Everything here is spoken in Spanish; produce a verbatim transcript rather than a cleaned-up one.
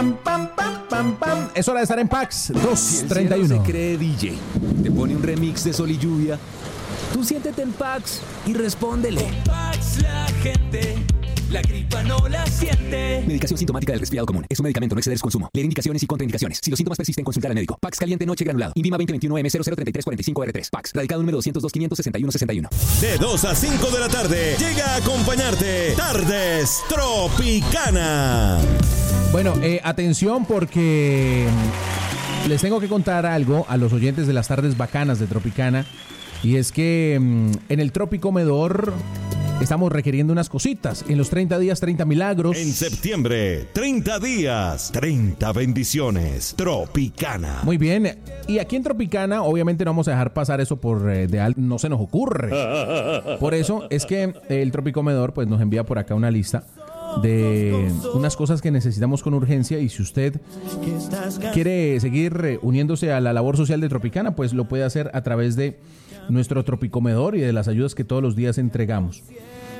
Pam, pam, pam, pam. Es hora de estar en Pax dos treinta y uno. Si el cielo se cree D J, te pone un remix de Sol y Lluvia. Tú siéntete en Pax y respóndele. Con Pax la gente, la gripa no la siente. Medicación sintomática del resfriado común. Es un medicamento, no exceder su consumo. Leer indicaciones y contraindicaciones. Si los síntomas persisten, consultar al médico. Pax caliente noche granulado. Invima veinte veintiuno M cero cero treinta y tres cuarenta y cinco R tres. Pax. Radicado número doscientos dos quinientos sesenta y uno sesenta y uno. De dos a cinco de la tarde llega a acompañarte Tardes Tropicana. Bueno, eh, atención porque les tengo que contar algo a los oyentes de las tardes bacanas de Tropicana. Y es que mmm, en el Tropicomedor estamos requiriendo unas cositas. En los treinta días, treinta milagros. En septiembre, treinta días, treinta bendiciones. Tropicana. Muy bien. Y aquí en Tropicana, obviamente no vamos a dejar pasar eso por eh, de alto. No se nos ocurre. Por eso es que el Tropicomedor pues, nos envía por acá una lista de unas cosas que necesitamos con urgencia. Y si usted quiere seguir uniéndose a la labor social de Tropicana, pues lo puede hacer a través de nuestro Tropicomedor y de las ayudas que todos los días entregamos.